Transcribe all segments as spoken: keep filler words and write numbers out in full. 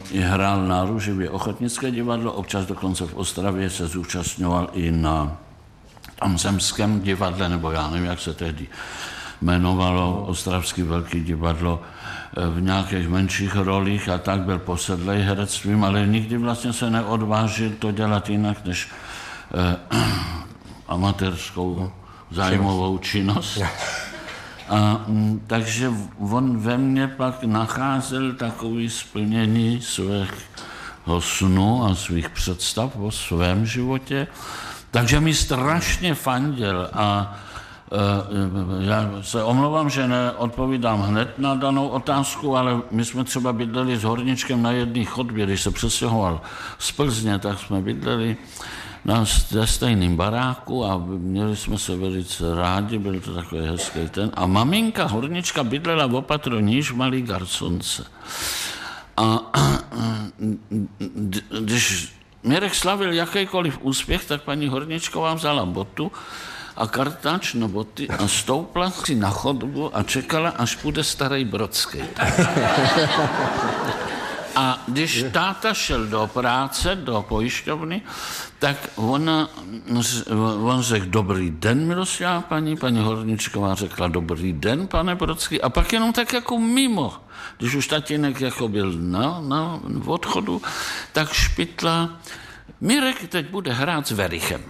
i hrál náruživě ochotnické divadlo, občas dokonce v Ostravě se zúčastňoval i na tam zemském divadle, nebo já nevím, jak se tehdy jmenovalo, Ostravský velký divadlo, v nějakých menších rolích a tak byl posedlej herectvím, ale nikdy vlastně se neodvážil to dělat jinak než eh, amatérskou zájmovou činnost. A, m, takže on ve mně pak nacházel takový splnění svého snu a svých představ o svém životě, takže mi strašně fandil a e, já se omlouvám, že neodpovídám hned na danou otázku, ale my jsme třeba bydleli s Horničkem na jedné chodbě, když se přestěhoval z Plzně, tak jsme bydleli na stejném baráku a měli jsme se velice rádi, byl to takový hezký ten. A maminka Hornička bydlela v opatro níž v Malý Garconce. A když Mirek slavil jakýkoliv úspěch, tak paní Horničková vzala botu a kartáč na boty a stoupla si na chodbu a čekala, až půjde starý Brodský. A když táta šel do práce, do pojišťovny, tak ona, on řekl dobrý den, milostivá paní, paní Horničková řekla dobrý den, pane Brodský, a pak jenom tak jako mimo, když už tatínek jako byl na, na odchodu, tak špitla, Mirek teď bude hrát s Verichem.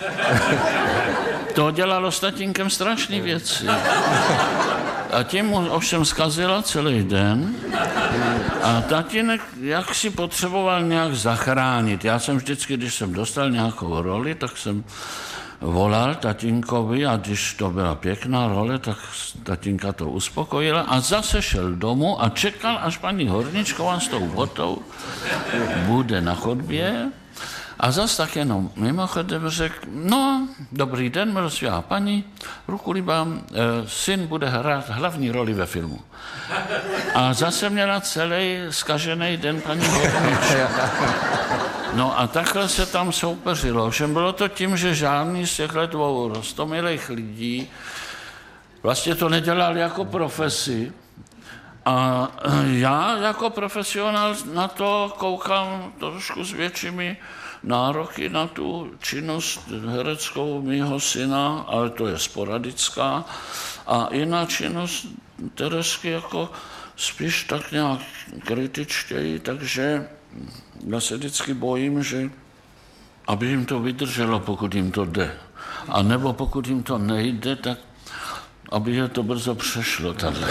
To dělalo s tatínkem strašný věci. A tím mu ovšem zkazila celý den a tatínek jak si potřeboval nějak zachránit. Já jsem vždycky, když jsem dostal nějakou roli, tak jsem volal tatínkovi a když to byla pěkná role, tak tatínka to uspokojila a zase šel domů a čekal, až paní Horničková s tou botou bude na chodbě. A zas tak jenom mimochodem řekl, no, dobrý den, milostivá paní, rukulíba, e, syn bude hrát hlavní roli ve filmu. A zase měla celý zkažený den paní Hornička. No a takhle se tam soupeřilo. Všem bylo to tím, že žádný z těchto dvou roztomilých lidí vlastně to nedělal jako profesi. A já jako profesionál na to koukám trošku s většími nároky na tu činnost hereckou mýho syna, ale to je sporadická. A i na činnost Teresky jako spíš tak nějak kritičtěji, takže já se vždycky bojím, že aby jim to vydrželo, pokud jim to jde. A nebo pokud jim to nejde, tak aby je to brzo přešlo tato.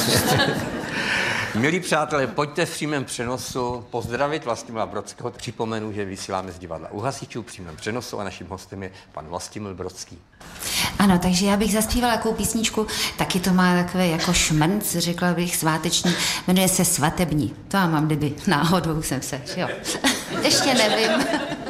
Milí přátelé, pojďte v přímém přenosu pozdravit Vlastimila Brodského. Připomenu, že vysíláme z divadla U hasičů v přímém přenosu a naším hostem je pan Vlastimil Brodský. Ano, takže já bych zaspívala jakou písničku, taky to má takové jako šmrnc, řekla bych sváteční, jmenuje se Svatební. To já mám, kdyby náhodou jsem se, jo. Ještě nevím.